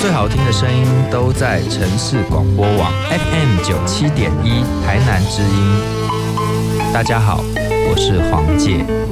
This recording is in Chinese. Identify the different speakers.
Speaker 1: 最好听的声音都在城市广播网 FM97.1台南之音。大家好，我是黄介。